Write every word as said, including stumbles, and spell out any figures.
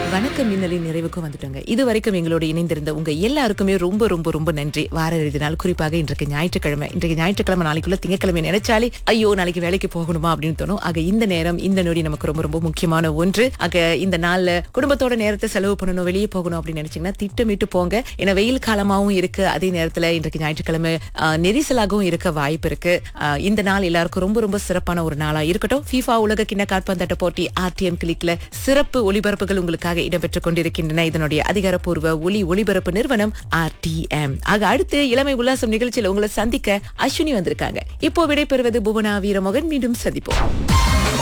வணக்கம் மின்னலின் நிறைவுக்கும் வந்துட்டோங்க. இது வரைக்கும் எங்களோட இணைந்திருந்த உங்க எல்லாருக்குமே ரொம்ப ரொம்ப ரொம்ப நன்றி. வார இறுதி நாள், குறிப்பாக இன்றைக்கு ஞாயிற்றுக்கிழமை. இன்றைக்கு ஞாயிற்றுக்கிழமை, நாளைக்குள்ள திங்கட்கிழமை நினைச்சாலே ஐயோ நாளைக்கு வேலைக்கு போகணுமா அப்படின்னு தோணும். ஆக இந்த நேரம், இந்த நொடி நமக்கு ரொம்ப ரொம்ப முக்கியமான ஒன்று. ஆக இந்த நாள்ல குடும்பத்தோட நேரத்தை செலவு பண்ணணும், வெளியே போகணும் அப்படின்னு நினைச்சீங்கன்னா திட்டமிட்டு போங்க. ஏன்னா வெயில் காலமாவும் இருக்கு, அதே நேரத்துல இன்றைக்கு ஞாயிற்றுக்கிழமை ஆஹ், நெரிசலாகவும் இருக்க வாய்ப்பு இருக்கு. ஆஹ், இந்த நாள் எல்லாருக்கும் ரொம்ப ரொம்ப சிறப்பான ஒரு நாளா இருக்கட்டும். FIFA உலக கிண்ண காற்பந்தாட்ட போட்டி ஆர்டிஎம் கிளிக்ல சிறப்பு ஒளிபரப்புகள் உங்களுக்காக இடம்பெற்றுக் கொண்டிருக்கின்றன. இதனுடைய அதிகாரப்பூர்வ ஒலி ஒளிபரப்பு நிறுவனம் ஆர்டிஎம். ஆக அடுத்து இளமை உல்லாசம் நிகழ்ச்சியில் உங்களை சந்திக்க அஸ்வினி வந்திருக்காங்க. இப்போ விடைபெறுவது புவனா வீரமோகன். மீண்டும் சந்திப்போம்.